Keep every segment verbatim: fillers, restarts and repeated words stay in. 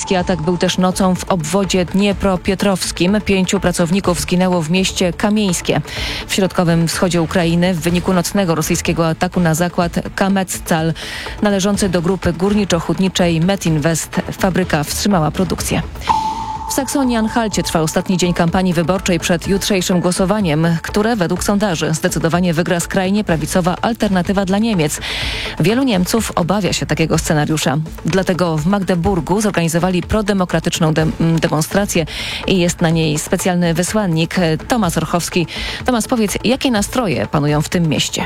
Rosyjski atak był też nocą w obwodzie dniepropietrowskim. Pięciu pracowników zginęło w mieście Kamieńskie w środkowym wschodzie Ukrainy w wyniku nocnego rosyjskiego ataku na zakład Kametstal należący do grupy górniczo-hutniczej Metinvest. Fabryka wstrzymała produkcję. W Saksonii-Anhalcie trwa ostatni dzień kampanii wyborczej przed jutrzejszym głosowaniem, które według sondaży zdecydowanie wygra skrajnie prawicowa Alternatywa dla Niemiec. Wielu Niemców obawia się takiego scenariusza. Dlatego w Magdeburgu zorganizowali prodemokratyczną de- demonstrację i jest na niej specjalny wysłannik Tomasz Orchowski. Tomasz, powiedz, jakie nastroje panują w tym mieście?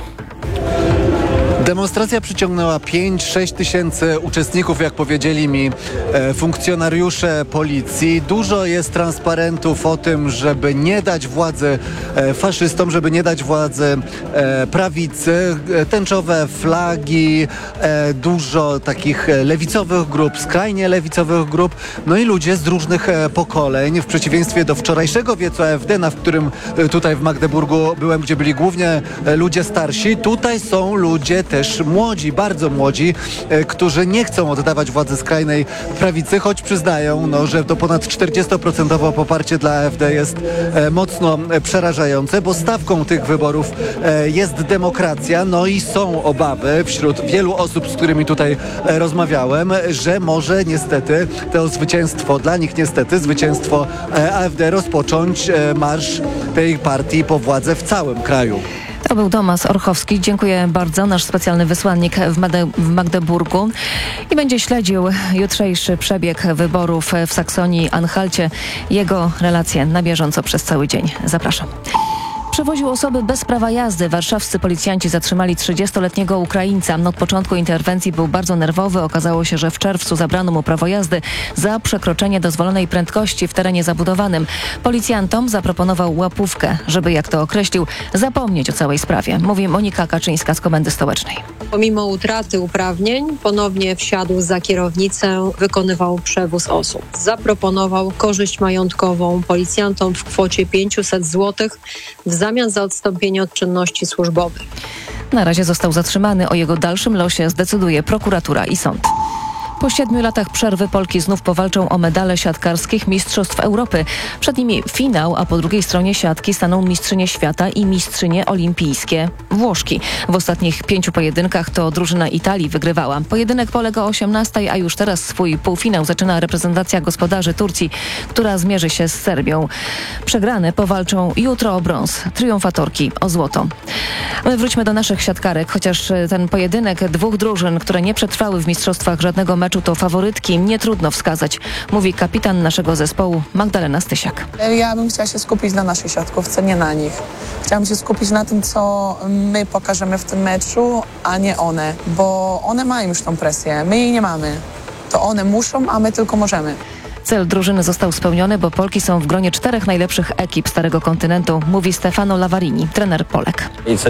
Demonstracja przyciągnęła pięć sześć tysięcy uczestników, jak powiedzieli mi e, funkcjonariusze policji. Dużo jest transparentów o tym, żeby nie dać władzy e, faszystom, żeby nie dać władzy e, prawicy. E, tęczowe flagi, e, dużo takich lewicowych grup, skrajnie lewicowych grup, no i ludzie z różnych e, pokoleń. W przeciwieństwie do wczorajszego wiecu A F D, na w którym e, tutaj w Magdeburgu byłem, gdzie byli głównie e, ludzie starsi, tutaj są ludzie też młodzi, bardzo młodzi, e, którzy nie chcą oddawać władzy skrajnej prawicy, choć przyznają, no, że to ponad czterdziestoprocentowe poparcie dla A F D jest e, mocno e, przerażające, bo stawką tych wyborów e, jest demokracja, no i są obawy wśród wielu osób, z którymi tutaj e, rozmawiałem, że może niestety to zwycięstwo, dla nich niestety zwycięstwo e, A F D rozpocząć e, marsz tej partii po władzę w całym kraju. To był Tomasz Orchowski. Dziękuję bardzo. Nasz specjalny wysłannik w, Made- w Magdeburgu i będzie śledził jutrzejszy przebieg wyborów w Saksonii-Anhalcie. Jego relacje na bieżąco przez cały dzień. Zapraszam. Przewoził osoby bez prawa jazdy. Warszawscy policjanci zatrzymali trzydziestoletniego Ukraińca. Od początku interwencji był bardzo nerwowy. Okazało się, że w czerwcu zabrano mu prawo jazdy za przekroczenie dozwolonej prędkości w terenie zabudowanym. Policjantom zaproponował łapówkę, żeby, jak to określił, zapomnieć o całej sprawie. Mówi Monika Kaczyńska z Komendy Stołecznej. Pomimo utraty uprawnień ponownie wsiadł za kierownicę, wykonywał przewóz osób. Zaproponował korzyść majątkową policjantom w kwocie pięćset złotych w zamian za odstąpienie od czynności służbowych. Na razie został zatrzymany. O jego dalszym losie zdecyduje prokuratura i sąd. Po siedmiu latach przerwy Polki znów powalczą o medale siatkarskich Mistrzostw Europy. Przed nimi finał, a po drugiej stronie siatki staną mistrzynie świata i mistrzynie olimpijskie Włoszki. W ostatnich pięciu pojedynkach to drużyna Italii wygrywała. Pojedynek polega o osiemnastej, a już teraz swój półfinał zaczyna reprezentacja gospodarzy Turcji, która zmierzy się z Serbią. Przegrane powalczą jutro o brąz, triumfatorki o złoto. My wróćmy do naszych siatkarek, chociaż ten pojedynek dwóch drużyn, które nie przetrwały w mistrzostwach żadnego meczu, to faworytki, nie trudno wskazać, mówi kapitan naszego zespołu Magdalena Stysiak. Ja bym chciała się skupić na naszej siatkówce, nie na nich. Chciałam się skupić na tym, co my pokażemy w tym meczu, a nie one, bo one mają już tą presję, my jej nie mamy. To one muszą, a my tylko możemy. Cel drużyny został spełniony, bo Polki są w gronie czterech najlepszych ekip Starego Kontynentu, mówi Stefano Lavarini, trener Polek.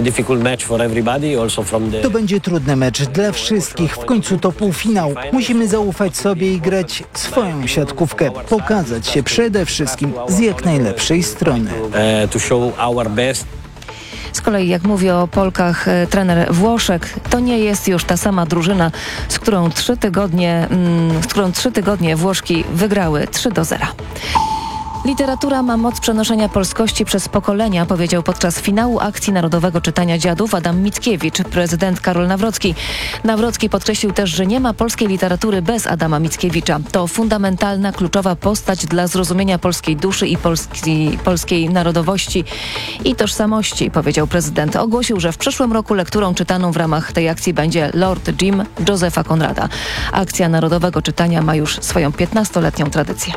To będzie trudny mecz dla wszystkich. W końcu to półfinał. Musimy zaufać sobie i grać swoją siatkówkę. Pokazać się przede wszystkim z jak najlepszej strony. Z kolei, jak mówi o Polkach e, trener Włoszek, to nie jest już ta sama drużyna, z którą trzy tygodnie, mm, z którą trzy tygodnie Włoszki wygrały trzy do zera. Literatura ma moc przenoszenia polskości przez pokolenia, powiedział podczas finału akcji Narodowego Czytania Dziadów Adam Mickiewicz, prezydent Karol Nawrocki. Nawrocki podkreślił też, że nie ma polskiej literatury bez Adama Mickiewicza. To fundamentalna, kluczowa postać dla zrozumienia polskiej duszy i polskiej, polskiej narodowości i tożsamości, powiedział prezydent. Ogłosił, że w przyszłym roku lekturą czytaną w ramach tej akcji będzie Lord Jim Josepha Conrada. Akcja Narodowego Czytania ma już swoją piętnastoletnią tradycję.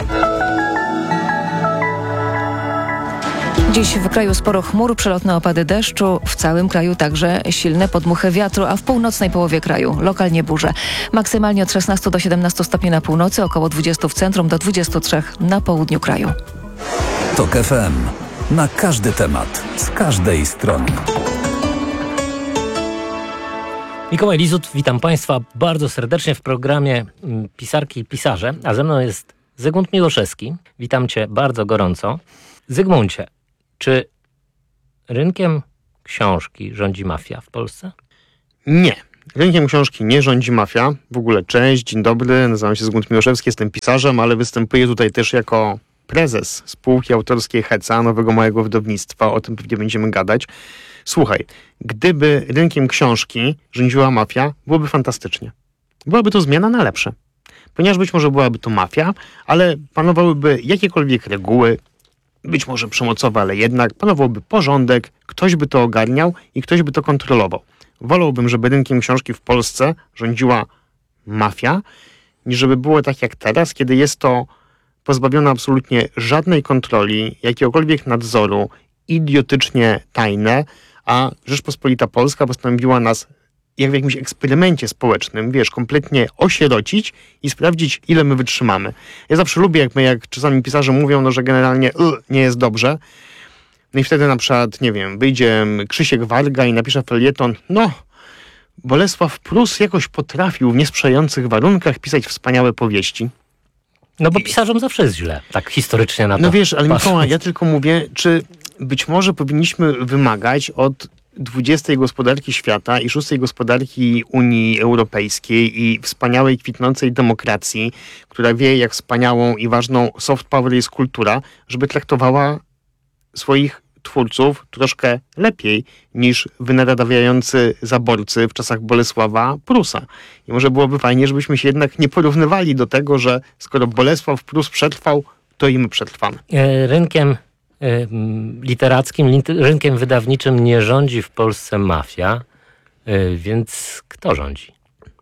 Dziś w kraju sporo chmur, przelotne opady deszczu, w całym kraju także silne podmuchy wiatru, a w północnej połowie kraju lokalnie burze. Maksymalnie od szesnastu do siedemnastu stopni na północy, około dwudziestu w centrum, do dwudziestu trzech na południu kraju. Tok F M. Na każdy temat, z każdej strony. Mikołaj Lizut, witam Państwa bardzo serdecznie w programie Pisarki i Pisarze, a ze mną jest Zygmunt Miłoszewski. Witam Cię bardzo gorąco. Zygmuncie, czy rynkiem książki rządzi mafia w Polsce? Nie. rynkiem książki nie rządzi mafia. W ogóle cześć, dzień dobry, nazywam się Zygmunt Miłoszewski, jestem pisarzem, ale występuję tutaj też jako prezes spółki autorskiej Heca, nowego małego wydawnictwa. O tym pewnie będziemy gadać. Słuchaj, gdyby rynkiem książki rządziła mafia, byłoby fantastycznie. Byłaby to zmiana na lepsze. Ponieważ być może byłaby to mafia, ale panowałyby jakiekolwiek reguły, być może przemocowe, ale jednak panowałby porządek, ktoś by to ogarniał i ktoś by to kontrolował. Wolałbym, żeby rynkiem książki w Polsce rządziła mafia, niż żeby było tak jak teraz, kiedy jest to pozbawione absolutnie żadnej kontroli, jakiegokolwiek nadzoru, idiotycznie tajne, a Rzeczpospolita Polska postanowiła nas jak w jakimś eksperymencie społecznym, wiesz, kompletnie osierocić i sprawdzić, ile my wytrzymamy. Ja zawsze lubię, jak my, jak czasami pisarze mówią, no, że generalnie y, nie jest dobrze. No i wtedy na przykład, nie wiem, wyjdzie Krzysiek Warga i napisze felieton, no, Bolesław Prus jakoś potrafił w niesprzyjających warunkach pisać wspaniałe powieści. No bo pisarzom zawsze jest źle, tak historycznie na to. No wiesz, ale patrząc. Mikołaj, ja tylko mówię, czy być może powinniśmy wymagać od dwudziestej gospodarki świata i szóstej gospodarki Unii Europejskiej i wspaniałej, kwitnącej demokracji, która wie, jak wspaniałą i ważną soft power jest kultura, żeby traktowała swoich twórców troszkę lepiej niż wynaradawiający zaborcy w czasach Bolesława Prusa. I może byłoby fajnie, żebyśmy się jednak nie porównywali do tego, że skoro Bolesław Prus przetrwał, to i my przetrwamy. E, Rynkiem e, literackim, lit- rynkiem wydawniczym nie rządzi w Polsce mafia, e, więc kto rządzi?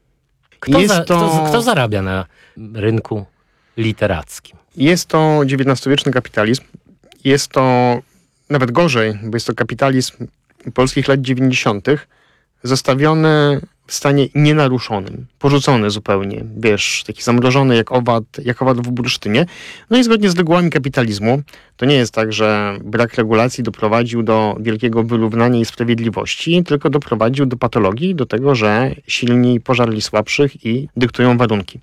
Kto, Jest za, to... kto, kto zarabia na rynku literackim? Jest to dziewiętnastowieczny kapitalizm. Jest to nawet gorzej, bo jest to kapitalizm polskich lat dziewięćdziesiątych, zostawiony w stanie nienaruszonym, porzucony zupełnie, wiesz, taki zamrożony jak owad, jak owad w bursztynie. No i zgodnie z regułami kapitalizmu, to nie jest tak, że brak regulacji doprowadził do wielkiego wyrównania i sprawiedliwości, tylko doprowadził do patologii, do tego, że silni pożarli słabszych i dyktują warunki.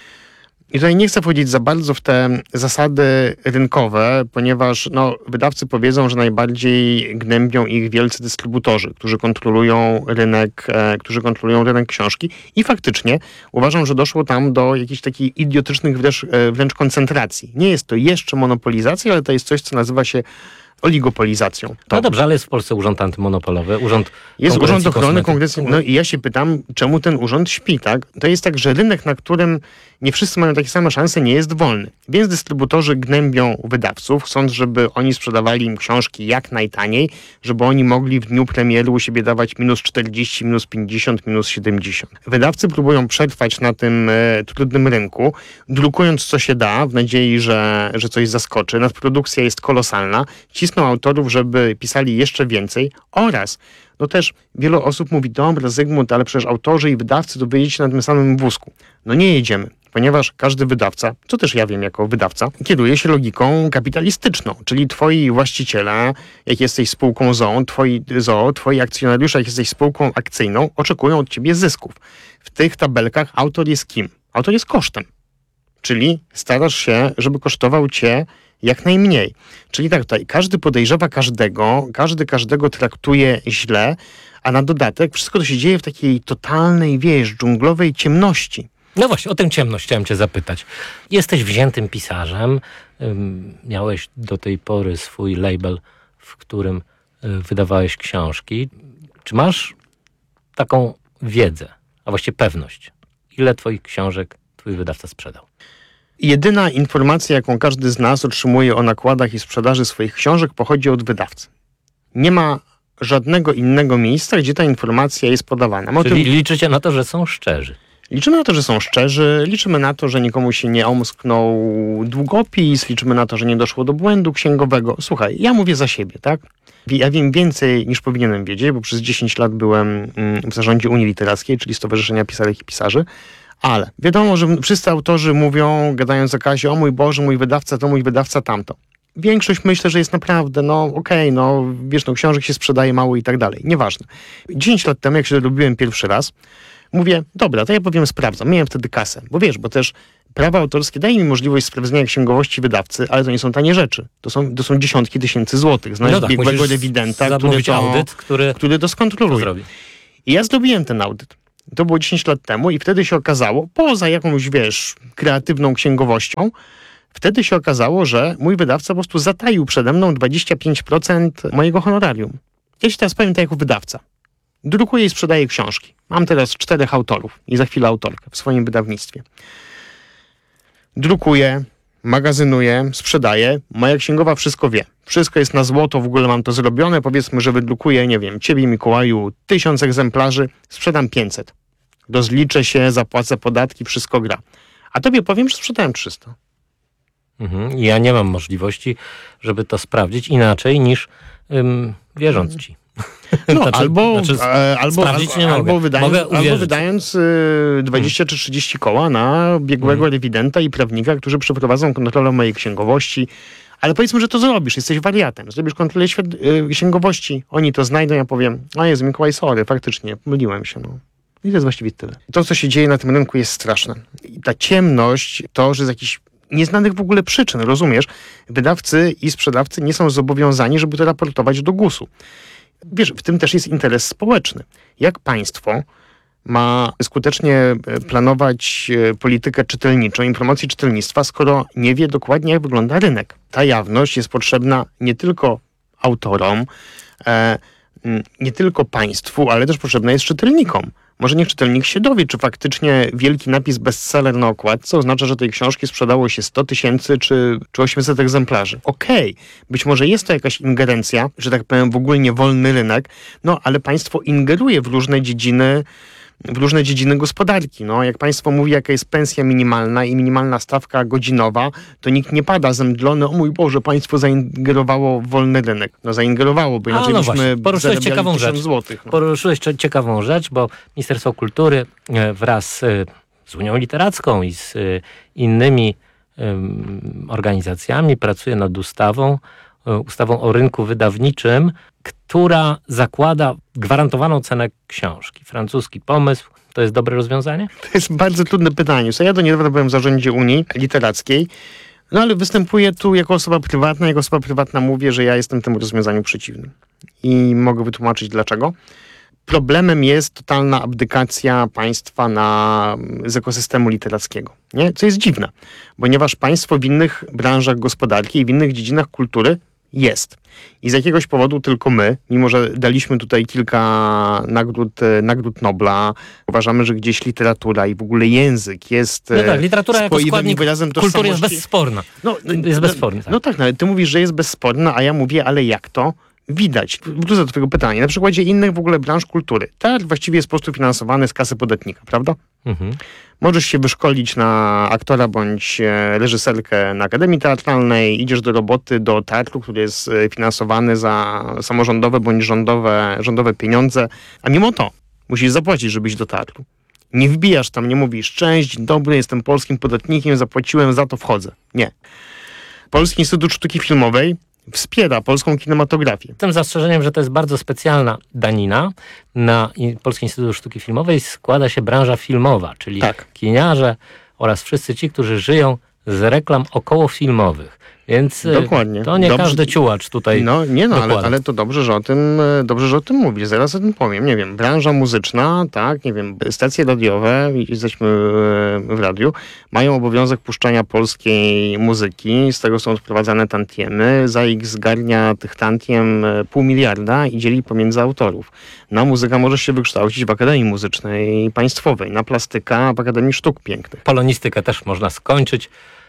I tutaj nie chcę wchodzić za bardzo w te zasady rynkowe, ponieważ no, wydawcy powiedzą, że najbardziej gnębią ich wielcy dystrybutorzy, którzy kontrolują rynek, e, którzy kontrolują rynek książki i faktycznie uważam, że doszło tam do jakichś takich idiotycznych wręcz, e, wręcz koncentracji. Nie jest to jeszcze monopolizacja, ale to jest coś, co nazywa się oligopolizacją. To No dobrze, ale jest w Polsce urząd antymonopolowy, urząd Jest Urząd Ochrony Kosmetyków. Konkurencji. No i ja się pytam, czemu ten urząd śpi, tak? To jest tak, że rynek, na którym nie wszyscy mają takie same szanse, nie jest wolny. Więc dystrybutorzy gnębią wydawców, chcąc, żeby oni sprzedawali im książki jak najtaniej, żeby oni mogli w dniu premiery u siebie dawać minus czterdzieści, minus pięćdziesiąt, minus siedemdziesiąt. Wydawcy próbują przetrwać na tym e, trudnym rynku, drukując co się da, w nadziei, że, że coś zaskoczy. Nadprodukcja jest kolosalna. Cisną autorów, żeby pisali jeszcze więcej oraz no też wielu osób mówi, dobra Zygmunt, ale przecież autorzy i wydawcy to wyjedziecie na tym samym wózku. No nie jedziemy, ponieważ każdy wydawca, co też ja wiem jako wydawca, kieruje się logiką kapitalistyczną, czyli twoi właściciele, jak jesteś spółką z o o, twoi, z o o, twoi akcjonariusze, jak jesteś spółką akcyjną, oczekują od ciebie zysków. W tych tabelkach autor jest kim? Autor jest kosztem. Czyli starasz się, żeby kosztował cię jak najmniej. Czyli tak tutaj, każdy podejrzewa każdego, każdy każdego traktuje źle, a na dodatek wszystko to się dzieje w takiej totalnej, wiesz, dżunglowej ciemności. No właśnie, o tę ciemność chciałem cię zapytać. Jesteś wziętym pisarzem, ym, miałeś do tej pory swój label, w którym y, wydawałeś książki. Czy masz taką wiedzę, a właściwie pewność, ile twoich książek twój wydawca sprzedał? Jedyna informacja, jaką każdy z nas otrzymuje o nakładach i sprzedaży swoich książek, pochodzi od wydawcy. Nie ma żadnego innego miejsca, gdzie ta informacja jest podawana. My o Czyli tym... liczycie na to, że są szczerzy. Liczymy na to, że są szczerzy, liczymy na to, że nikomu się nie omsknął długopis, liczymy na to, że nie doszło do błędu księgowego. Słuchaj, ja mówię za siebie, tak? Ja wiem więcej niż powinienem wiedzieć, bo przez dziesięć lat byłem w zarządzie Unii Literackiej, czyli Stowarzyszenia Pisarek i Pisarzy. Ale wiadomo, że wszyscy autorzy mówią, gadając o kasie, o mój Boże, mój wydawca to, mój wydawca tamto. Większość myślę, że jest naprawdę, no okej, okay, no wiesz, no książek się sprzedaje mało i tak dalej. Nieważne. dziesięć lat temu, jak się robiłem pierwszy raz, mówię, dobra, to ja powiem, sprawdzam. Miałem wtedy kasę, bo wiesz, bo też prawa autorskie daje mi możliwość sprawdzenia księgowości wydawcy, ale to nie są tanie rzeczy. To są, to są dziesiątki tysięcy złotych. Znaleźć No tak, biegłego musisz rewidenta, który zamówić to, audyt, który, który to to skontroluje. zrobi. I ja zrobiłem ten audyt. To było dziesięć lat temu i wtedy się okazało, poza jakąś, wiesz, kreatywną księgowością, wtedy się okazało, że mój wydawca po prostu zataił przede mną dwadzieścia pięć procent mojego honorarium. Ja się teraz powiem tak jako wydawca. Drukuję i sprzedaję książki. Mam teraz czterech autorów i za chwilę autorkę w swoim wydawnictwie. Drukuję, magazynuję, sprzedaję. Moja księgowa wszystko wie. Wszystko jest na złoto, w ogóle mam to zrobione. Powiedzmy, że wydrukuję, nie wiem, ciebie, Mikołaju, tysiąc egzemplarzy, sprzedam pięćset. Rozliczę się, zapłacę podatki, wszystko gra. A tobie powiem, że sprzedałem trzysta. Mhm. Ja nie mam możliwości, żeby to sprawdzić inaczej niż ym, wierząc ci. No, znaczy, albo, znaczy, e, albo, sprawdzić albo, nie mogę. albo wydając, mogę albo wydając y, dwadzieścia hmm. czy trzydzieści koła na biegłego hmm. rewidenta i prawnika, którzy przeprowadzą kontrolę mojej księgowości. Ale powiedzmy, że to zrobisz, jesteś wariatem. Zrobisz kontrolę świat- y, księgowości, oni to znajdą, ja powiem, a Jezu, Mikołaj, sorry, faktycznie, pomyliłem się. No. I to jest właściwie tyle. To, co się dzieje na tym rynku, jest straszne. I ta ciemność, to, że z jakichś nieznanych w ogóle przyczyn, rozumiesz, wydawcy i sprzedawcy nie są zobowiązani, żeby to raportować do gusu. Wiesz, w tym też jest interes społeczny. Jak państwo ma skutecznie planować politykę czytelniczą i promocję czytelnictwa, skoro nie wie dokładnie, jak wygląda rynek? Ta jawność jest potrzebna nie tylko autorom, e, nie tylko państwu, ale też potrzebna jest czytelnikom. Może niech czytelnik się dowie, czy faktycznie wielki napis bestseller na okładce oznacza, że tej książki sprzedało się sto tysięcy czy, czy osiemset egzemplarzy. Okej, okay. Być może jest to jakaś ingerencja, że tak powiem, w ogólnie wolny rynek, no ale państwo ingeruje w różne dziedziny, w różne dziedziny gospodarki. No, jak państwo mówi, jaka jest pensja minimalna i minimalna stawka godzinowa, to nikt nie pada zemdlony, o mój Boże, państwo zaingerowało w wolny rynek. No zaingerowało, bo inaczej no byśmy poruszyłeś ciekawą rzecz. Złotych, no. Poruszyłeś ciekawą rzecz, bo Ministerstwo Kultury wraz z Unią Literacką i z innymi um, organizacjami pracuje nad ustawą, ustawą o rynku wydawniczym, która zakłada gwarantowaną cenę książki. Francuski pomysł. To jest dobre rozwiązanie? To jest bardzo trudne pytanie. Ja do niedawna byłem w zarządzie Unii Literackiej, no ale występuję tu jako osoba prywatna. Jako osoba prywatna mówię, że ja jestem temu rozwiązaniu przeciwny. I mogę wytłumaczyć dlaczego. Problemem jest totalna abdykacja państwa na, z ekosystemu literackiego. Nie? Co jest dziwne, ponieważ państwo w innych branżach gospodarki i w innych dziedzinach kultury jest. I z jakiegoś powodu tylko my, mimo że daliśmy tutaj kilka nagród, nagród Nobla, uważamy, że gdzieś literatura i w ogóle język jest no tak, literatura jako składnik kultury jest bezsporna. No, jest bezsporny. Tak. No tak, no, ale ty mówisz, że jest bezsporna, a ja mówię, ale jak to widać? Wrócę do twojego pytania. Na przykładzie innych w ogóle branż kultury. Teatr właściwie jest po prostu finansowany z kasy podatnika, prawda? Mhm. Możesz się wyszkolić na aktora bądź reżyserkę na Akademii Teatralnej, idziesz do roboty, do teatru, który jest finansowany za samorządowe bądź rządowe, rządowe pieniądze, a mimo to musisz zapłacić, żeby iść do teatru. Nie wbijasz tam, nie mówisz, cześć, dzień dobry, jestem polskim podatnikiem, zapłaciłem, za to wchodzę. Nie. Polski Instytut Sztuki Filmowej wspiera polską kinematografię. Z tym zastrzeżeniem, że to jest bardzo specjalna danina. Na Polski Instytut Sztuki Filmowej składa się branża filmowa, czyli tak. kiniarze oraz wszyscy ci, którzy żyją z reklam okołofilmowych. Więc Dokładnie. to nie dobrze, każdy ciułacz tutaj. No nie no, ale, ale to dobrze, że o tym dobrze, że o tym mówisz. Zaraz o tym powiem. Nie wiem, branża muzyczna, tak, nie wiem, stacje radiowe, jesteśmy w radiu, mają obowiązek puszczania polskiej muzyki, z tego są odprowadzane tantiemy, za ich zgarnia tych tantiem pół miliarda i dzieli pomiędzy autorów. Na muzyka może się wykształcić w Akademii Muzycznej Państwowej, na plastyka w Akademii Sztuk Pięknych. Polonistykę też można skończyć.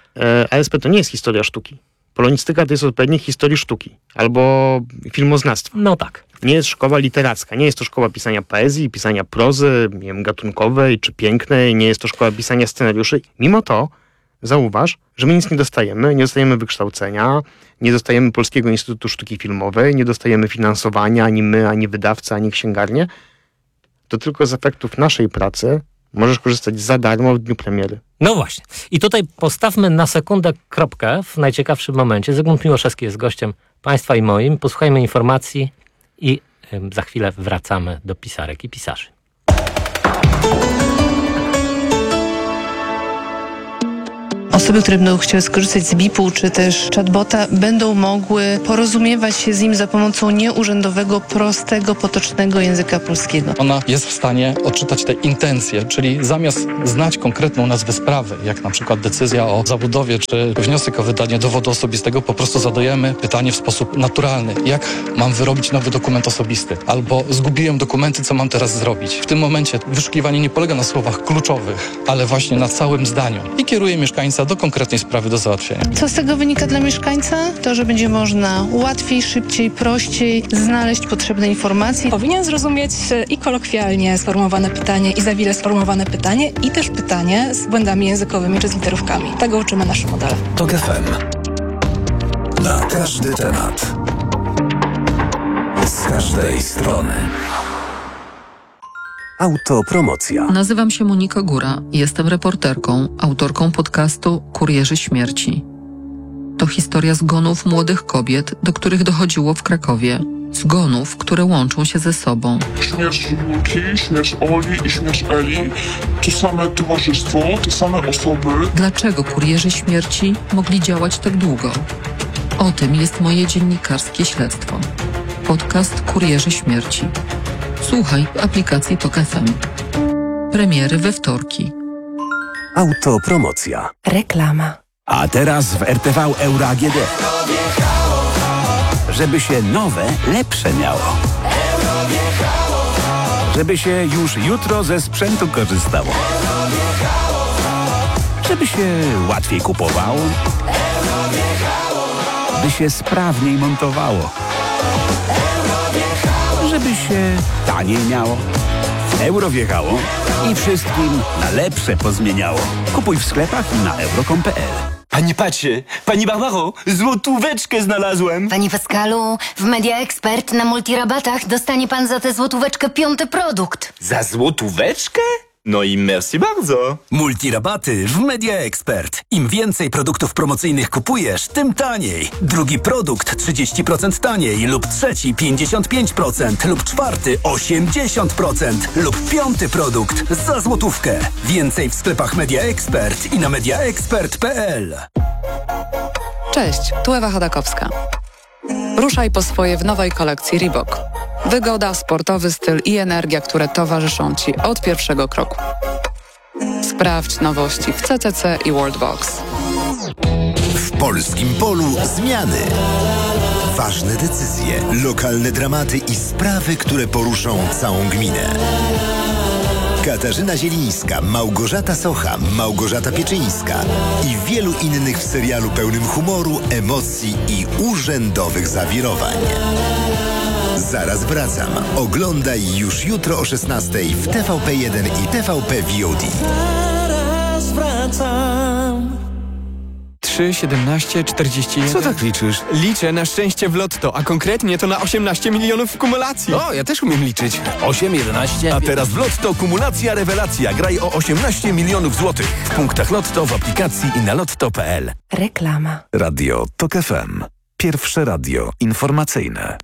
A S P to nie jest historia sztuki. Polonistyka to jest odpowiednik historii sztuki albo filmoznawstwa. No tak. Nie jest szkoła literacka, nie jest to szkoła pisania poezji, pisania prozy, nie wiem, gatunkowej czy pięknej, nie jest to szkoła pisania scenariuszy. Mimo to zauważ, że my nic nie dostajemy, nie dostajemy wykształcenia, nie dostajemy Polskiego Instytutu Sztuki Filmowej, nie dostajemy finansowania, ani my, ani wydawca, ani księgarnie. To tylko z efektów naszej pracy możesz korzystać za darmo w dniu premiery. No właśnie. I tutaj postawmy na sekundę kropkę w najciekawszym momencie. Zygmunt Miłoszewski jest gościem Państwa i moim. Posłuchajmy informacji i ym, za chwilę wracamy do pisarek i pisarzy. Osoby, które będą chciały skorzystać z B I P-u czy też chatbota, będą mogły porozumiewać się z nim za pomocą nieurzędowego, prostego, potocznego języka polskiego. Ona jest w stanie odczytać te intencje, czyli zamiast znać konkretną nazwę sprawy, jak na przykład decyzja o zabudowie czy wniosek o wydanie dowodu osobistego, po prostu zadajemy pytanie w sposób naturalny. Jak mam wyrobić nowy dokument osobisty? Albo zgubiłem dokumenty, co mam teraz zrobić? W tym momencie wyszukiwanie nie polega na słowach kluczowych, ale właśnie na całym zdaniu i kieruje mieszkańca do konkretnej sprawy do załatwienia. Co z tego wynika dla mieszkańca? To, że będzie można łatwiej, szybciej, prościej znaleźć potrzebne informacje. Powinien zrozumieć i kolokwialnie sformułowane pytanie, i zawile sformułowane pytanie, i też pytanie z błędami językowymi czy z literówkami. Tego uczymy nasze modele. TOK F M. Na każdy temat. Z każdej strony. Autopromocja. Nazywam się Monika Góra. Jestem reporterką, autorką podcastu Kurierzy Śmierci. To historia zgonów młodych kobiet, do których dochodziło w Krakowie. Zgonów, które łączą się ze sobą. Śmierć Julki, śmierć Oli i śmierć Eli. To same towarzystwo, te same osoby. Dlaczego kurierzy śmierci mogli działać tak długo? O tym jest moje dziennikarskie śledztwo. Podcast Kurierzy Śmierci. Słuchaj w aplikacji TOK F M. Premiery we wtorki. Autopromocja. Reklama. A teraz w R T V Euro A G D. Żeby się nowe, lepsze miało. Żeby się już jutro ze sprzętu korzystało. Żeby się łatwiej kupowało. By się sprawniej montowało. Żeby się taniej miało. Euro wjechało i wszystkim na lepsze pozmieniało. Kupuj w sklepach i na euro kropka com kropka p l. Pani Pacie, pani Barbaro, złotóweczkę znalazłem. Panie Pascalu, w Media Expert na multirabatach dostanie pan za tę złotóweczkę piąty produkt. Za złotóweczkę? No i merci bardzo. Multirabaty w Media Expert. Im więcej produktów promocyjnych kupujesz, tym taniej. Drugi produkt trzydzieści procent taniej lub trzeci pięćdziesiąt pięć procent lub czwarty osiemdziesiąt procent lub piąty produkt za złotówkę. Więcej w sklepach Media Expert i na media expert kropka p l. Cześć, tu Ewa Chodakowska. Ruszaj po swoje w nowej kolekcji Reebok. Wygoda, sportowy styl i energia, które towarzyszą Ci od pierwszego kroku. Sprawdź nowości w C C C i Worldbox. W polskim polu zmiany. Ważne decyzje, lokalne dramaty i sprawy, które poruszą całą gminę. Katarzyna Zielińska, Małgorzata Socha, Małgorzata Pieczyńska i wielu innych w serialu pełnym humoru, emocji i urzędowych zawirowań. Zaraz wracam. Oglądaj już jutro o szesnastej w T V P jeden i T V P V O D. Zaraz wracam. trzy, siedemnaście, czterdzieści jeden. Co tak liczysz? Liczę na szczęście w lotto, a konkretnie to na osiemnaście milionów w kumulacji. O, ja też umiem liczyć. osiem, jedenaście. A teraz w Lotto kumulacja rewelacja. Graj o osiemnaście milionów złotych. W punktach Lotto, w aplikacji i na lotto kropka p l. Reklama. Radio TOK F M. Pierwsze radio informacyjne.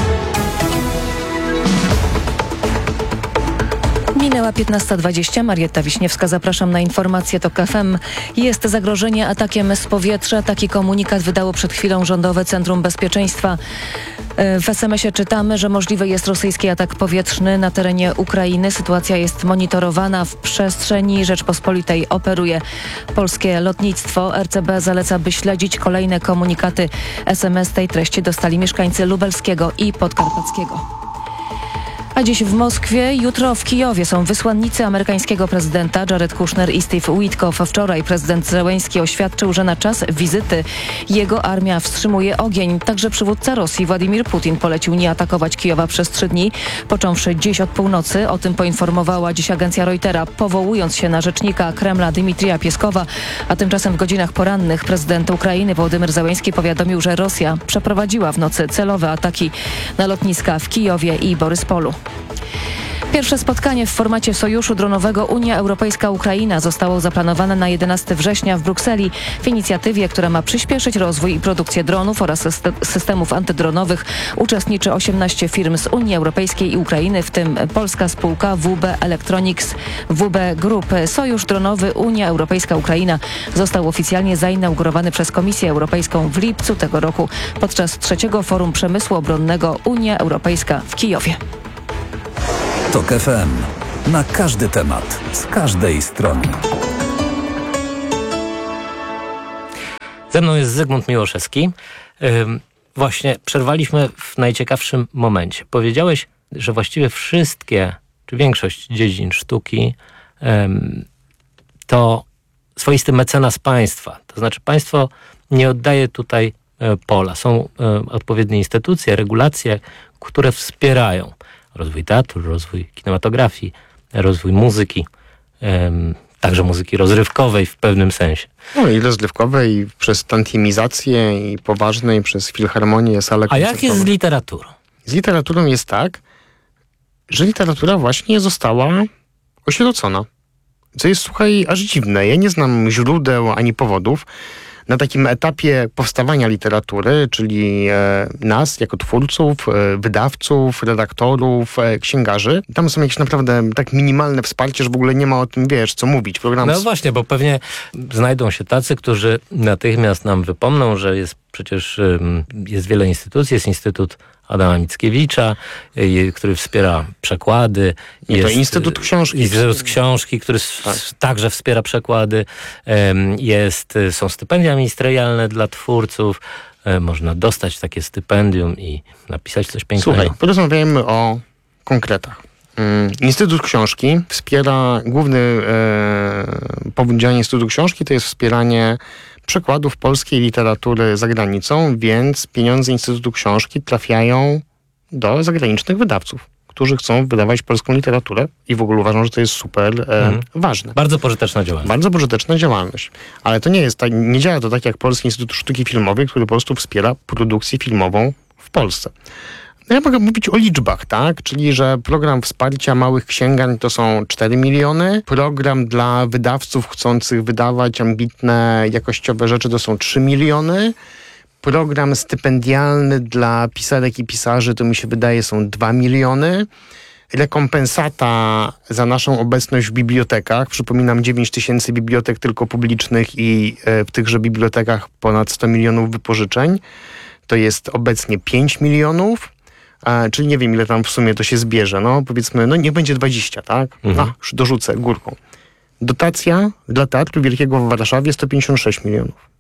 Minęła piętnasta dwadzieścia. Marietta Wiśniewska, zapraszam na informacje TOK F M. Jest zagrożenie atakiem z powietrza. Taki komunikat wydało przed chwilą Rządowe Centrum Bezpieczeństwa. W es em esie czytamy, że możliwy jest rosyjski atak powietrzny na terenie Ukrainy. Sytuacja jest monitorowana w przestrzeni Rzeczpospolitej. Operuje polskie lotnictwo. R C B zaleca, by śledzić kolejne komunikaty. es em es tej treści dostali mieszkańcy Lubelskiego i Podkarpackiego. A dziś w Moskwie, jutro w Kijowie są wysłannicy amerykańskiego prezydenta Jared Kushner i Steve Witkoff. Wczoraj prezydent Zełenski oświadczył, że na czas wizyty jego armia wstrzymuje ogień. Także przywódca Rosji Władimir Putin polecił nie atakować Kijowa przez trzy dni, począwszy dziś od północy. O tym poinformowała dziś agencja Reutera, powołując się na rzecznika Kremla Dmitrija Pieskowa. A tymczasem w godzinach porannych prezydent Ukrainy Wołodymyr Zełenski powiadomił, że Rosja przeprowadziła w nocy celowe ataki na lotniska w Kijowie i Boryspolu. Pierwsze spotkanie w formacie sojuszu dronowego Unia Europejska-Ukraina zostało zaplanowane na jedenastego września w Brukseli. W inicjatywie, która ma przyspieszyć rozwój i produkcję dronów oraz systemów antydronowych, uczestniczy osiemnaście firm z Unii Europejskiej i Ukrainy, w tym polska spółka W B Electronics, W B Group. Sojusz dronowy Unia Europejska-Ukraina został oficjalnie zainaugurowany przez Komisję Europejską w lipcu tego roku podczas trzeciego Forum Przemysłu Obronnego Unia Europejska w Kijowie. TOK F M. Na każdy temat, z każdej strony. Ze mną jest Zygmunt Miłoszewski. Ym, właśnie przerwaliśmy w najciekawszym momencie. Powiedziałeś, że właściwie wszystkie, czy większość dziedzin sztuki ym, to swoisty mecenas państwa. To znaczy państwo nie oddaje tutaj y, pola. Są y, odpowiednie instytucje, regulacje, które wspierają rozwój teatru, rozwój kinematografii, rozwój muzyki, ym, także muzyki rozrywkowej w pewnym sensie. No i rozrywkowej, i przez tantimizację, i poważnej, przez filharmonię, salę A jak jest z literaturą? Z literaturą jest tak, że literatura właśnie została osierocona. Co jest, słuchaj, aż dziwne. Ja nie znam źródeł ani powodów. Na takim etapie powstawania literatury, czyli e, nas jako twórców, e, wydawców, redaktorów, e, księgarzy, tam są jakieś naprawdę tak minimalne wsparcie, że w ogóle nie ma o tym, wiesz, co mówić. Program... No właśnie, bo pewnie znajdą się tacy, którzy natychmiast nam wypomną, że jest przecież um, jest wiele instytucji, jest Instytut Adama Mickiewicza, y, który wspiera przekłady. Nie, jest, to Instytut Książki. Instytut Książki, który tak. s- także wspiera przekłady. Ym, jest, są stypendia ministerialne dla twórców. Y, można dostać takie stypendium i napisać coś pięknego. Słuchaj, porozmawiajmy o konkretach. Ym, Instytut Książki wspiera, główny e, powód działania Instytutu Książki to jest wspieranie przekładów polskiej literatury za granicą, więc pieniądze Instytutu Książki trafiają do zagranicznych wydawców, którzy chcą wydawać polską literaturę i w ogóle uważam, że to jest super e, mhm. ważne. Bardzo pożyteczna działalność. Bardzo pożyteczna działalność. Ale to nie jest, tak, nie działa to tak jak Polski Instytut Sztuki Filmowej, który po prostu wspiera produkcję filmową w Polsce. No ja mogę mówić o liczbach, tak? Czyli, że program wsparcia małych księgarni to są cztery miliony. Program dla wydawców chcących wydawać ambitne, jakościowe rzeczy to są trzy miliony. Program stypendialny dla pisarek i pisarzy to mi się wydaje są dwa miliony. Rekompensata za naszą obecność w bibliotekach. Przypominam, dziewięć tysięcy bibliotek tylko publicznych i w tychże bibliotekach ponad sto milionów wypożyczeń. To jest obecnie pięć milionów. A, czyli nie wiem, ile tam w sumie to się zbierze. No powiedzmy, no niech będzie dwadzieścia, tak? Mhm. A, już dorzucę górką. Dotacja dla Teatru Wielkiego w Warszawie sto pięćdziesiąt sześć milionów.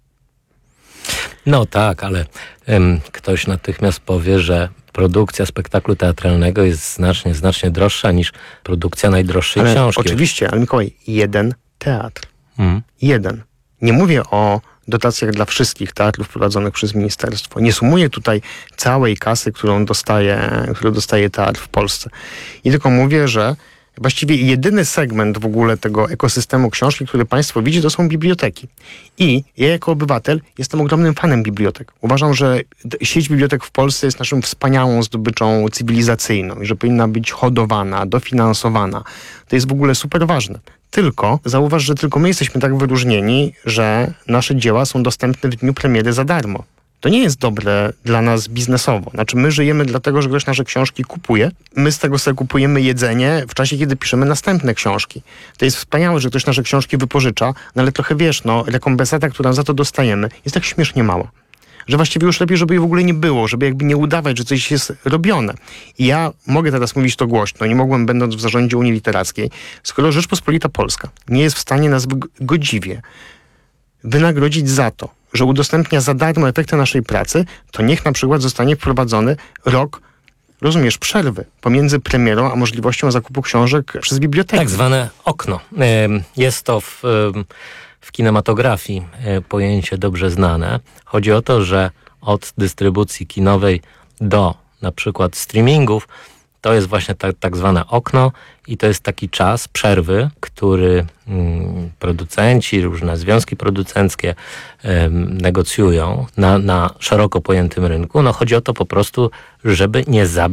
No tak, ale ym, ktoś natychmiast powie, że produkcja spektaklu teatralnego jest znacznie, znacznie droższa niż produkcja najdroższej ale książki. Oczywiście, ale Mikołaj, jeden teatr. Mhm. Jeden. Nie mówię o dotacjach dla wszystkich teatrów prowadzonych przez ministerstwo. Nie sumuję tutaj całej kasy, którą dostaje, którą dostaje teatr w Polsce. I tylko mówię, że właściwie jedyny segment w ogóle tego ekosystemu książki, który państwo widzi, to są biblioteki. I ja jako obywatel jestem ogromnym fanem bibliotek. Uważam, że sieć bibliotek w Polsce jest naszą wspaniałą zdobyczą cywilizacyjną i że powinna być hodowana, dofinansowana. To jest w ogóle super ważne. Tylko, zauważ, że tylko my jesteśmy tak wyróżnieni, że nasze dzieła są dostępne w dniu premiery za darmo. To nie jest dobre dla nas biznesowo. Znaczy my żyjemy dlatego, że ktoś nasze książki kupuje. My z tego sobie kupujemy jedzenie w czasie, kiedy piszemy następne książki. To jest wspaniałe, że ktoś nasze książki wypożycza, no ale trochę wiesz, no rekompensata, którą za to dostajemy, jest tak śmiesznie mała. Że właściwie już lepiej, żeby jej w ogóle nie było, żeby jakby nie udawać, że coś jest robione. I ja mogę teraz mówić to głośno, nie mogłem, będąc w zarządzie Unii Literackiej, skoro Rzeczpospolita Polska nie jest w stanie nas godziwie wynagrodzić za to, że udostępnia za darmo efekty naszej pracy, to niech na przykład zostanie wprowadzony rok, rozumiesz, przerwy pomiędzy premierą a możliwością zakupu książek przez biblioteki. Tak zwane okno. Jest to w, w kinematografii pojęcie dobrze znane. Chodzi o to, że od dystrybucji kinowej do na przykład streamingów to jest właśnie tak, tak zwane okno i to jest taki czas przerwy, który mm, producenci, różne związki producenckie ym, negocjują na, na szeroko pojętym rynku. No chodzi o to po prostu, żeby nie zabić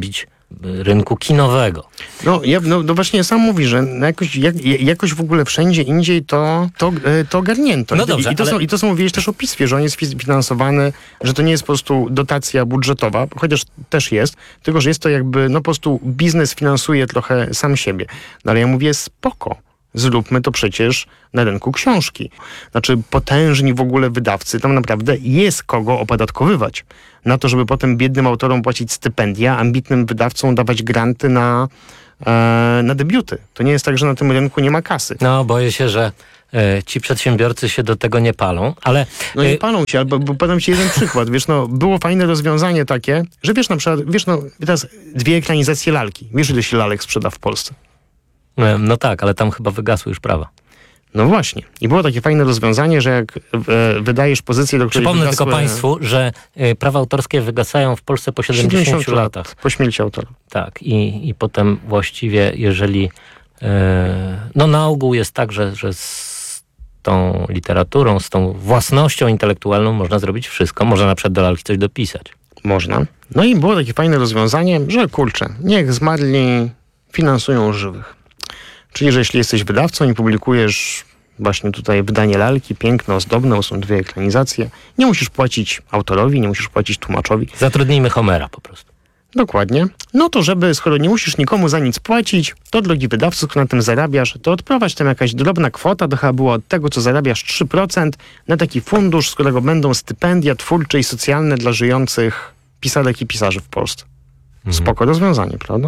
rynku kinowego. No, ja, no, no właśnie sam mówi, że jakoś, jak, jakoś w ogóle wszędzie indziej to, to, to ogarnięto. No dobrze, I, i, to ale... są, I to co mówiłeś też o PiSwie, że on jest finansowany, że to nie jest po prostu dotacja budżetowa, chociaż też jest, tylko że jest to jakby, no po prostu biznes finansuje trochę sam siebie. No ale ja mówię, spoko. Zróbmy to przecież na rynku książki. Znaczy potężni w ogóle wydawcy, tam naprawdę jest kogo opodatkowywać. Na to, żeby potem biednym autorom płacić stypendia, ambitnym wydawcom dawać granty na, e, na debiuty. To nie jest tak, że na tym rynku nie ma kasy. No, boję się, że e, ci przedsiębiorcy się do tego nie palą, ale... No nie palą się, albo bo podam ci jeden przykład. Wiesz, no, było fajne rozwiązanie takie, że wiesz, na przykład, wiesz, no, teraz dwie ekranizacje lalki. Wiesz, ile się lalek sprzeda w Polsce? No tak, ale tam chyba wygasły już prawa. No właśnie. I było takie fajne rozwiązanie, że jak e, wydajesz pozycję, do której Przypomnę wygasły... tylko Państwu, że e, prawa autorskie wygasają w Polsce po siedemdziesięciu latach. Po śmierci autora. Tak. I, i potem właściwie, jeżeli... E, no na ogół jest tak, że, że z tą literaturą, z tą własnością intelektualną można zrobić wszystko. Można na przykład do lalki coś dopisać. Można. No i było takie fajne rozwiązanie, że kurczę, niech zmarli finansują żywych. Czyli, że jeśli jesteś wydawcą i publikujesz właśnie tutaj wydanie lalki, piękne, ozdobne, są dwie ekranizacje, nie musisz płacić autorowi, nie musisz płacić tłumaczowi. Zatrudnijmy Homera po prostu. Dokładnie. No to żeby, skoro nie musisz nikomu za nic płacić, to drogi wydawco, który na tym zarabiasz, to odprowadź tam jakaś drobna kwota, to chyba było od tego, co zarabiasz trzy procent, na taki fundusz, z którego będą stypendia twórcze i socjalne dla żyjących pisarek i pisarzy w Polsce. Mhm. Spoko rozwiązanie, prawda?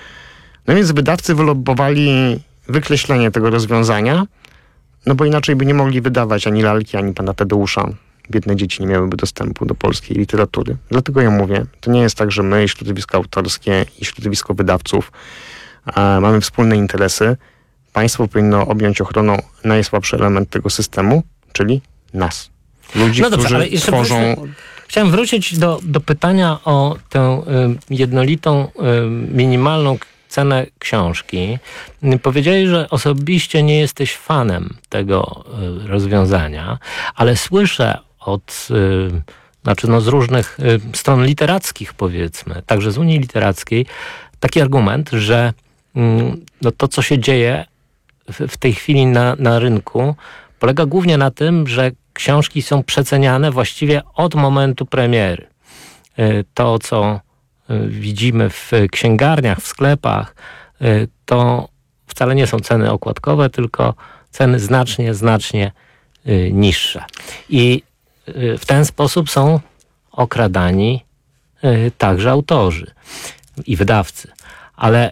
No więc wydawcy wylobbowali wykreślenie tego rozwiązania, no bo inaczej by nie mogli wydawać ani lalki, ani pana Tadeusza. Biedne dzieci nie miałyby dostępu do polskiej literatury. Dlatego ja mówię, to nie jest tak, że my, środowisko autorskie i środowisko wydawców e, mamy wspólne interesy. Państwo powinno objąć ochroną najsłabszy element tego systemu, czyli nas. Ludzi, no dobrze, którzy ale jeszcze tworzą... wróćmy, chciałem wrócić do, do pytania o tę y, jednolitą, y, minimalną cenę książki. Powiedziałeś, że osobiście nie jesteś fanem tego y, rozwiązania, ale słyszę od, y, znaczy no z różnych y, stron literackich, powiedzmy, także z Unii Literackiej, taki argument, że y, no to, co się dzieje w, w tej chwili na, na rynku, polega głównie na tym, że książki są przeceniane właściwie od momentu premiery. Y, to, co widzimy w księgarniach, w sklepach, to wcale nie są ceny okładkowe, tylko ceny znacznie, znacznie niższe. I w ten sposób są okradani także autorzy i wydawcy. Ale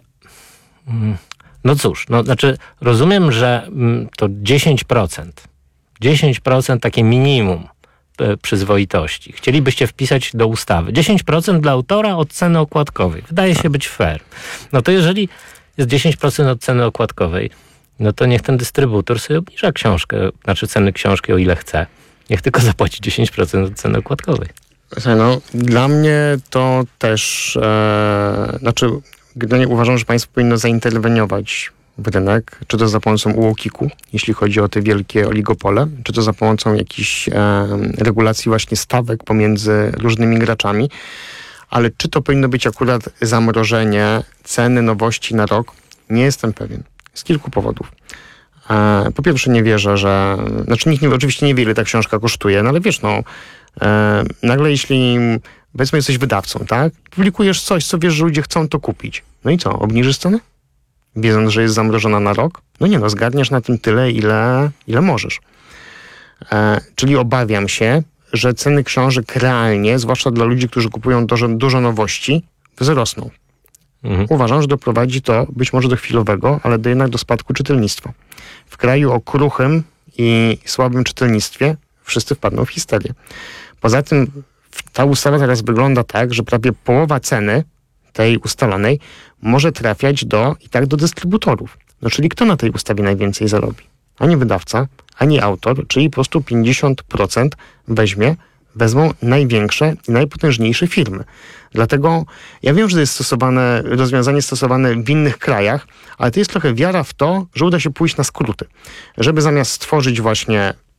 no cóż, no znaczy rozumiem, że to dziesięć procent, dziesięć procent takie minimum przyzwoitości. Chcielibyście wpisać do ustawy dziesięć procent dla autora od ceny okładkowej. Wydaje się być fair. No to jeżeli jest dziesięć procent od ceny okładkowej, no to niech ten dystrybutor sobie obniża książkę, znaczy ceny książki o ile chce. Niech tylko zapłaci dziesięć procent od ceny okładkowej. No, dla mnie to też, e, znaczy generalnie uważam, że państwo powinno zainterweniować w rynek, czy to za pomocą U O K I K-u, jeśli chodzi o te wielkie oligopole, czy to za pomocą jakichś e, regulacji właśnie stawek pomiędzy różnymi graczami, ale czy to powinno być akurat zamrożenie ceny nowości na rok, nie jestem pewien. Z kilku powodów. E, po pierwsze nie wierzę, że... Znaczy nikt nie, oczywiście nie wie, ile ta książka kosztuje, no ale wiesz, no e, nagle jeśli powiedzmy jesteś wydawcą, tak? Publikujesz coś, co wiesz, że ludzie chcą to kupić. No i co? Obniżysz cenę? Wiedząc, że jest zamrożona na rok? No nie no, zgarniasz na tym tyle, ile, ile możesz. E, czyli obawiam się, że ceny książek realnie, zwłaszcza dla ludzi, którzy kupują dużo, dużo nowości, wzrosną. Mhm. Uważam, że doprowadzi to być może do chwilowego, ale do jednak do spadku czytelnictwa. W kraju o kruchym i słabym czytelnictwie wszyscy wpadną w histerię. Poza tym ta ustawa teraz wygląda tak, że prawie połowa ceny tej ustalanej może trafiać do i tak do dystrybutorów. No czyli kto na tej ustawie najwięcej zarobi? Ani wydawca, ani autor, czyli po prostu pięćdziesiąt procent weźmie, wezmą największe i najpotężniejsze firmy. Dlatego ja wiem, że to jest stosowane, rozwiązanie stosowane w innych krajach, ale to jest trochę wiara w to, że uda się pójść na skróty. Żeby zamiast stworzyć właśnie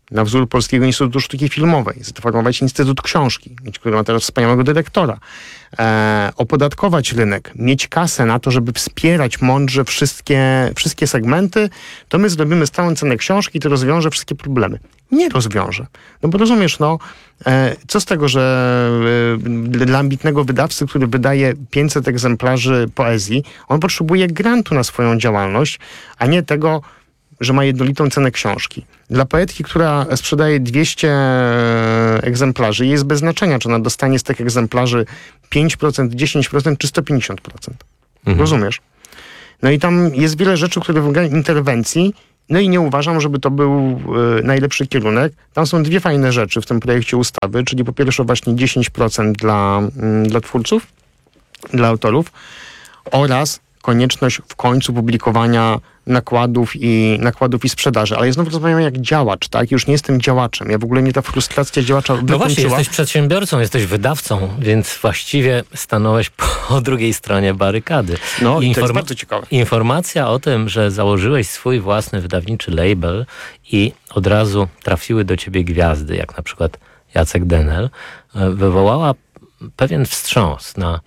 na wzór Polskiego Instytutu Sztuki Filmowej, zreformować Instytut Książki, który ma teraz wspaniałego dyrektora, e, opodatkować rynek, mieć kasę na to, żeby wspierać mądrze wszystkie, wszystkie segmenty, to my zrobimy stałą cenę książki i to rozwiąże wszystkie problemy. Nie rozwiąże. No bo rozumiesz, no, e, co z tego, że e, dla ambitnego wydawcy, który wydaje pięćset egzemplarzy poezji, on potrzebuje grantu na swoją działalność, a nie tego, że ma jednolitą cenę książki. Dla poetki, która sprzedaje dwieście egzemplarzy, jest bez znaczenia, czy ona dostanie z tych egzemplarzy pięć procent, dziesięć procent czy sto pięćdziesiąt procent. Mhm. Rozumiesz? No i tam jest wiele rzeczy, które wymagają interwencji, no i nie uważam, żeby to był y, najlepszy kierunek. Tam są dwie fajne rzeczy w tym projekcie ustawy, czyli po pierwsze właśnie dziesięć procent dla, y, dla twórców, dla autorów oraz konieczność w końcu publikowania nakładów i nakładów i sprzedaży. Ale ja znowu rozmawiam jak działacz, tak? Już nie jestem działaczem. Ja w ogóle mnie ta frustracja działacza wykończyła. No właśnie, jesteś przedsiębiorcą, jesteś wydawcą, więc właściwie stanąłeś po drugiej stronie barykady. No i Inform- to jest bardzo ciekawe. Informacja o tym, że założyłeś swój własny wydawniczy label i od razu trafiły do ciebie gwiazdy, jak na przykład Jacek Denel, wywołała pewien wstrząs na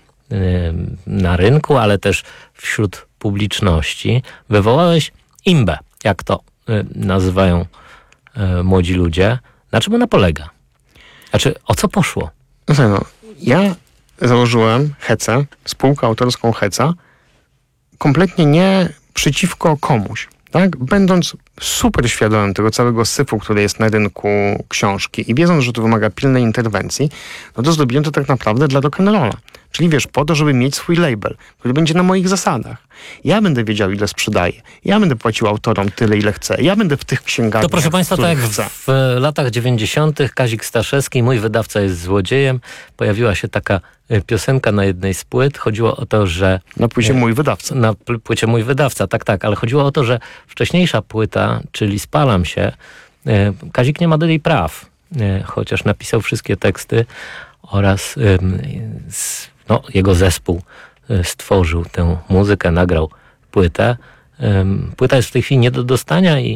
na rynku, ale też wśród publiczności. Wywołałeś imbę, jak to y, nazywają y, młodzi ludzie. Na czym ona polega? Znaczy, o co poszło? No słuchaj, no, ja założyłem Hecę, spółkę autorską Heca, kompletnie nie przeciwko komuś. Tak? Będąc super świadomym tego całego syfu, który jest na rynku książki i wiedząc, że to wymaga pilnej interwencji, no to zrobiłem to tak naprawdę dla rock'n'rolla. Czyli wiesz, po to, żeby mieć swój label, który będzie na moich zasadach. Ja będę wiedział, ile sprzedaję. Ja będę płcił autorom tyle, ile chcę. Ja będę w tych księgarniach, To proszę Państwa, tak jak w, w latach dziewięćdziesiątych Kazik Staszewski, mój wydawca jest złodziejem. Pojawiła się taka piosenka na jednej z płyt. Chodziło o to, że... Na płycie Mój Wydawca. Na płycie Mój Wydawca, tak, tak. Ale chodziło o to, że wcześniejsza płyta, czyli Spalam się, Kazik nie ma do niej praw. Chociaż napisał wszystkie teksty oraz no, jego zespół stworzył tę muzykę, nagrał płytę. Płyta jest w tej chwili nie do dostania i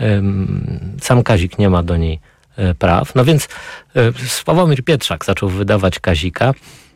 sam Kazik nie ma do niej praw. No więc Sławomir Pietrzak zaczął wydawać Kazika.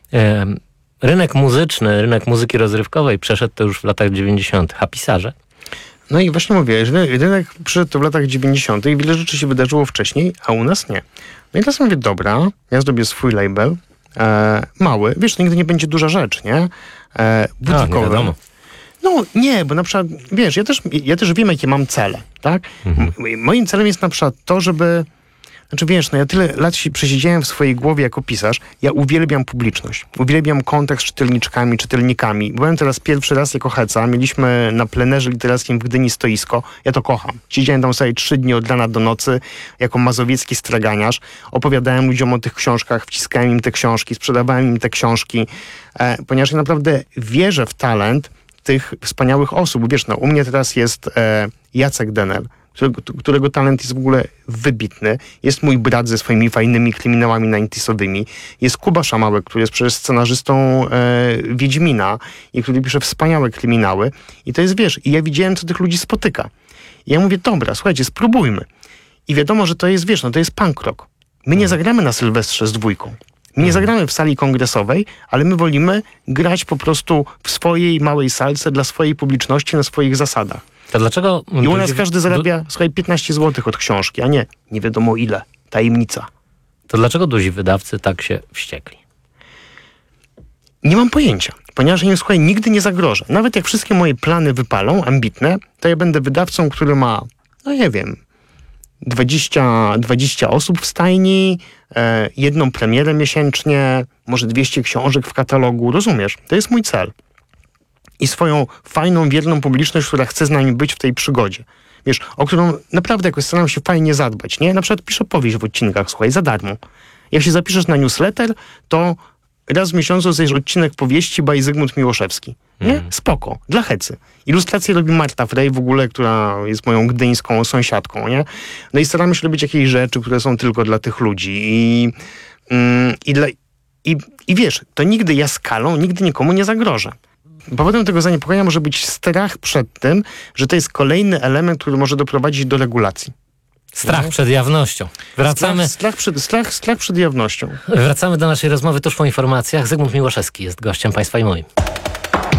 Rynek muzyczny, rynek muzyki rozrywkowej przeszedł to już w latach dziewięćdziesiątych. A pisarze? No i właśnie mówię, że rynek przyszedł to w latach dziewięćdziesiątych i wiele rzeczy się wydarzyło wcześniej, a u nas nie. No i teraz mówię, dobra, ja zrobię swój label, e, mały, wiesz, to nigdy nie będzie duża rzecz, nie? E, butikowy. A, nie wiadomo. No nie, bo na przykład, wiesz, ja też, ja też wiem, jakie mam cele, tak? Mhm. Moim celem jest na przykład to, żeby... Znaczy wiesz, no ja tyle lat się przesiedziałem w swojej głowie jako pisarz, ja uwielbiam publiczność, uwielbiam kontakt z czytelniczkami, czytelnikami. Byłem teraz pierwszy raz jako Heca, mieliśmy na plenerze literackim w Gdyni stoisko, ja to kocham. Siedziałem tam sobie trzy dni od rana do nocy, jako mazowiecki straganiarz, opowiadałem ludziom o tych książkach, wciskałem im te książki, sprzedawałem im te książki, e, ponieważ ja naprawdę wierzę w talent tych wspaniałych osób. Wiesz, no u mnie teraz jest e, Jacek Denel, Którego, którego talent jest w ogóle wybitny. Jest mój brat ze swoimi fajnymi kryminałami ninetysowymi. Jest Kuba Szamałek, który jest przecież scenarzystą e, Wiedźmina i który pisze wspaniałe kryminały. I to jest, wiesz, i ja widziałem, co tych ludzi spotyka. I ja mówię, dobra, słuchajcie, spróbujmy. I wiadomo, że to jest, wiesz, no to jest punk rock. My nie zagramy na Sylwestrze z dwójką. My nie zagramy w sali kongresowej, ale my wolimy grać po prostu w swojej małej salce dla swojej publiczności na swoich zasadach. To dlaczego... I u nas każdy zarabia, słuchaj, piętnaście złotych od książki, a nie nie wiadomo ile. Tajemnica. To dlaczego duzi wydawcy tak się wściekli? Nie mam pojęcia, ponieważ ja im, słuchaj, nigdy nie zagrożę. Nawet jak wszystkie moje plany wypalą, ambitne, to ja będę wydawcą, który ma, no nie wiem, dwadzieścia, dwadzieścia osób w stajni, e, jedną premierę miesięcznie, może dwieście książek w katalogu, rozumiesz? To jest mój cel. I swoją fajną, wierną publiczność, która chce z nami być w tej przygodzie. Wiesz, o którą naprawdę jakoś staram się fajnie zadbać, nie? Na przykład piszę powieść w odcinkach, słuchaj, za darmo. Jak się zapiszesz na newsletter, to raz w miesiącu dostajesz odcinek powieści by Zygmunt Miłoszewski. Nie? Mm. Spoko. Dla Hecy. Ilustrację robi Marta Frej w ogóle, która jest moją gdyńską sąsiadką, nie? No i staramy się robić jakieś rzeczy, które są tylko dla tych ludzi. I, mm, i, dla, i, i wiesz, to nigdy ja skalą, nigdy nikomu nie zagrożę. Powodem tego zaniepokojenia może być strach przed tym, że to jest kolejny element, który może doprowadzić do regulacji. Strach przed jawnością. Wracamy. Strach, strach, przed, strach, strach przed jawnością. Wracamy do naszej rozmowy tuż po informacjach. Zygmunt Miłoszewski jest gościem państwa i moim.